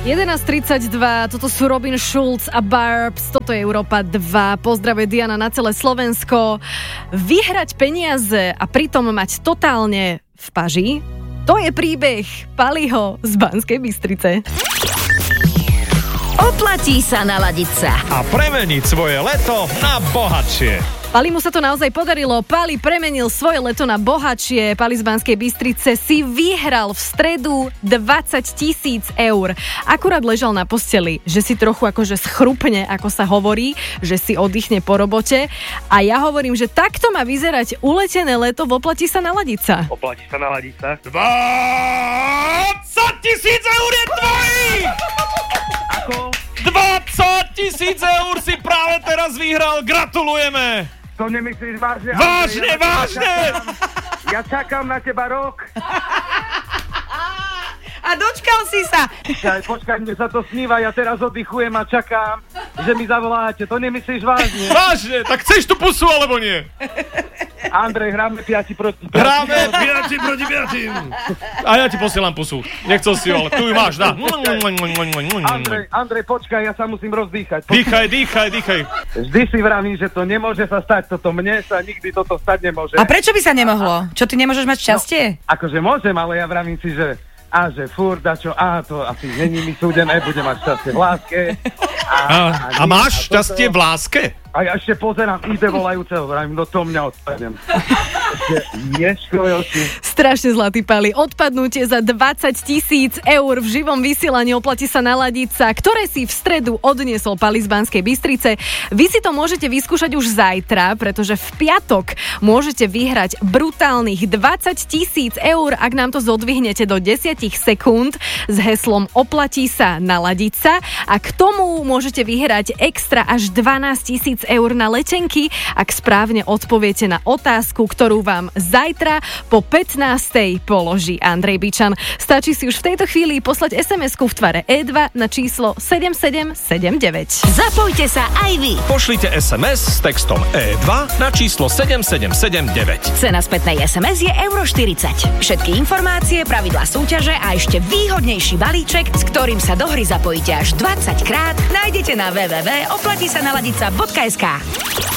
11.32, toto sú Robin Schulz a Barbs, toto je Európa 2, pozdravuje Diana na celé Slovensko. Vyhrať peniaze a pritom mať totálne v paži, to je príbeh Paliho z Banskej Bystrice. Oplatí sa naladiť sa a premeniť svoje leto na bohatšie. Palimu sa to naozaj podarilo. Pali premenil svoje leto na bohatšie. Pali z Banskej Bystrice si vyhral v stredu 20 000 eur. Akurát ležal na posteli, že si trochu akože schrupne, ako sa hovorí, že si oddychne po robote. A ja hovorím, že takto má vyzerať uletené leto v Oplatí sa naladiť sa. Oplatí sa naladiť sa. 20 000 eur je tvojich! Ako? 20 000 eur si práve teraz vyhral. Gratulujeme! To nemyslíš vážne? Vážne, vážne! Ja čakám na teba rok. A dočkal si sa. Počkaj, mne sa to sníva, ja teraz oddychujem a čakám, že mi zavoláte. To nemyslíš vážne? Vážne, tak chceš tú pusu alebo nie? Andrej, hráme 5 proti 5. Hráme 5 proti 5. A ja ti posielam pusu. Nechcel si ju, ale tu ju máš, dá. Andrej, počkaj, ja sa musím rozdýchať. Dýchaj. Vždy si vravím, že to nemôže sa stať toto. Mne sa nikdy toto stať nemôže. A prečo by sa nemohlo? Čo, ty nemôžeš mať šťastie? No, akože môžem, ale ja vravím si, že že furt dačo, to asi není mi súdené, budem mať šťastie v láske. A máš šťastie v láske? A ja ešte pozerám, ide volajúceho, vravím, no to mňa odpadnem. Strašne zlatý Pali. Odpadnutie za 20 000 eur v živom vysielaní Oplatí sa naladiť sa, ktoré si v stredu odniesol Pali z Banskej Bystrice. Vy si to môžete vyskúšať už zajtra, pretože v piatok môžete vyhrať brutálnych 20 000 eur, ak nám to zodvihnete do 10 sekúnd s heslom Oplatí sa naladiť sa, a k tomu môžete vyhrať extra až 12 000 eur na letenky, ak správne odpoviete na otázku, ktorú vám zajtra po 15:00 položí Andrej Bičan. Stačí si už v tejto chvíli poslať SMS-ku v tvare E2 na číslo 7779. Zapojte sa aj vy. Pošlite SMS s textom E2 na číslo 7779. Cena spätnej SMS je €40. Všetky informácie, pravidlá súťaže a ešte výhodnejší balíček, s ktorým sa do hry zapojíte až 20 krát, nájdete na www.oplatisanaladica.sk.